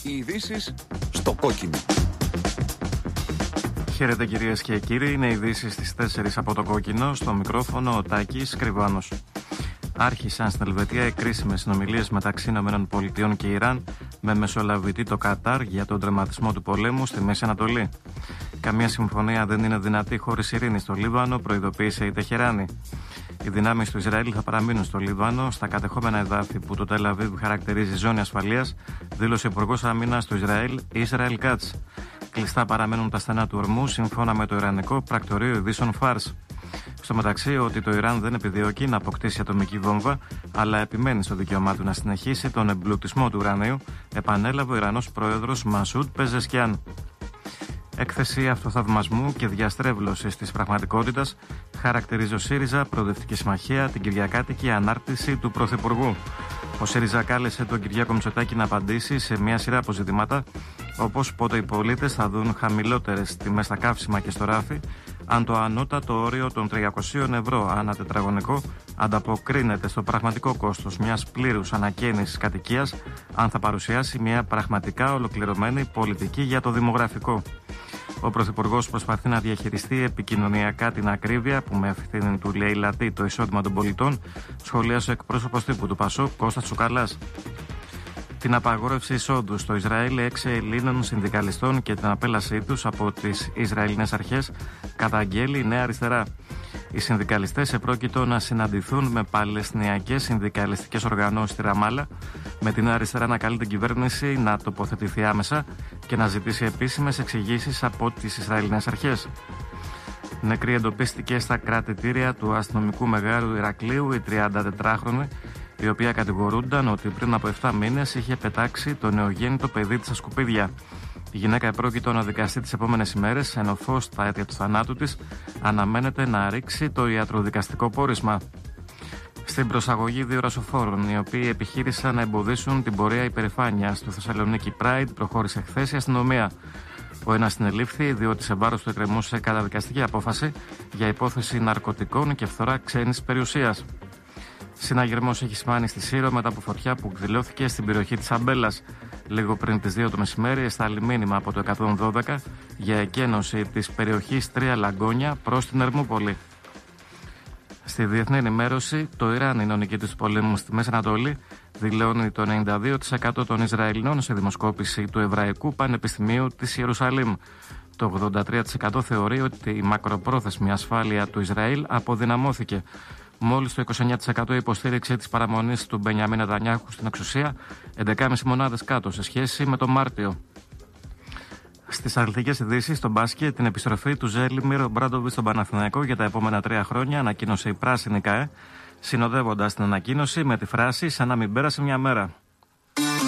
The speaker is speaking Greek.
Οι ειδήσεις στο κόκκινο. Χαίρετε κυρίες και κύριοι, είναι ειδήσεις στις 4 από το κόκκινο. Στο μικρόφωνο ο Τάκης Κρυβάνος. Άρχισαν στην Ελβετία οι κρίσιμες συνομιλίες μεταξύ ΗΠΑ και Ιράν με μεσολαβητή το Κατάρ για τον τερματισμό του πολέμου στη Μέση Ανατολή. Καμία συμφωνία δεν είναι δυνατή χωρίς ειρήνη στο Λίβανο, προειδοποίησε η Τεχεράνη. Οι δυνάμεις του Ισραήλ θα παραμείνουν στο Λίβανο, στα κατεχόμενα εδάφη που το Τελ Αβίβ χαρακτηρίζει ζώνη ασφαλείας, δήλωσε ο Υπουργός Άμυνας του Ισραήλ, Ισραήλ Κάτς. Κλειστά παραμένουν τα στενά του ορμού, σύμφωνα με το Ιρανικό πρακτορείο ειδήσεων Φάρς. Στο μεταξύ, ότι το Ιράν δεν επιδιώκει να αποκτήσει ατομική βόμβα, αλλά επιμένει στο δικαίωμά του να συνεχίσει τον εμπλουτισμό του ουρανίου, επανέλαβε ο Ιρανός πρόεδρος Μασούντ Πεζεσκιάν. Έκθεση αυτοθαυμασμού και διαστρέβλωσης της πραγματικότητας χαρακτηρίζει ο ΣΥΡΙΖΑ Προοδευτική Συμμαχία την κυριακάτικη ανάρτηση του Πρωθυπουργού. Ο ΣΥΡΙΖΑ κάλεσε τον Κυριάκο Μητσοτάκη να απαντήσει σε μια σειρά από ζητήματα, όπως πότε οι πολίτες θα δουν χαμηλότερες τιμές στα καύσιμα και στο ράφι, αν το ανώτατο όριο των 300 ευρώ ανά τετραγωνικό ανταποκρίνεται στο πραγματικό κόστος μιας πλήρους ανακαίνησης κατοικίας, αν θα παρουσιάσει μια πραγματικά ολοκληρωμένη πολιτική για το δημογραφικό. Ο Πρωθυπουργός προσπαθεί να διαχειριστεί επικοινωνιακά την ακρίβεια που με ευθύνη του λαιλατεί το εισόδημα των πολιτών, σχολίασε ο εκπρόσωπος τύπου του ΠΑΣΟΚ Κώστας Τσουκαλάς. Την απαγόρευση εισόδου στο Ισραήλ 6 Ελλήνων συνδικαλιστών και την απέλασή τους από τις Ισραηλινές αρχές καταγγέλει η Νέα Αριστερά. Οι συνδικαλιστές επρόκειτο να συναντηθούν με παλαιστινιακές συνδικαλιστικές οργανώσεις στη Ραμάλα, με την Νέα Αριστερά να καλεί την κυβέρνηση να τοποθετηθεί άμεσα και να ζητήσει επίσημες εξηγήσεις από τις Ισραηλινές αρχές. Νεκρή εντοπίστηκε στα κρατητήρια του αστυνομικού μεγάλου Ηρακλείου η 34χρονη, η οποία κατηγορούνταν ότι πριν από 7 μήνες είχε πετάξει το νεογέννητο παιδί της στα σκουπίδια. Η γυναίκα επρόκειτο να δικαστεί τις επόμενες ημέρες, ενώ φως στα αίτια του θανάτου της αναμένεται να ρίξει το ιατροδικαστικό πόρισμα. Στην προσαγωγή 2 ρασοφόρων, οι οποίοι επιχείρησαν να εμποδίσουν την πορεία υπερηφάνειας του Θεσσαλονίκη Pride, προχώρησε χθες η αστυνομία. Ο ένας συνελήφθη διότι σε βάρος του εκκρεμούσε καταδικαστική απόφαση για υπόθεση ναρκωτικών και φθορά ξένης περιουσίας. Συναγερμός έχει σημάνει στη Σύρο μετά από φωτιά που εκδηλώθηκε στην περιοχή της Αμπέλας. Λίγο πριν τις 2 το μεσημέρι, εστάλει μήνυμα από το 112 για εκένωση της περιοχής 3 Λαγκόνια προς την Ερμούπολη. Στη διεθνή ενημέρωση, το Ιράν είναι ο νικητής του πολέμου στη Μέση Ανατολή, δηλώνει το 92% των Ισραηλινών σε δημοσκόπηση του Εβραϊκού Πανεπιστημίου της Ιερουσαλήμ. Το 83% θεωρεί ότι η μακροπρόθεσμη ασφάλεια του Ισραήλ αποδυναμώθηκε. Μόλις το 29% υποστήριξε της παραμονής του Μπενιαμίν Νετανιάχου στην εξουσία, 11,5 μονάδες κάτω σε σχέση με τον Μάρτιο. Στις αθλητικές ειδήσεις, στο μπάσκετ, την επιστροφή του Ζέλιμιρ Μπράντοβιτς στον Παναθηναϊκό για τα επόμενα 3 χρόνια ανακοίνωσε η πράσινη ΚΑΕ, συνοδεύοντας την ανακοίνωση με τη φράση «σαν να μην πέρασε μια μέρα».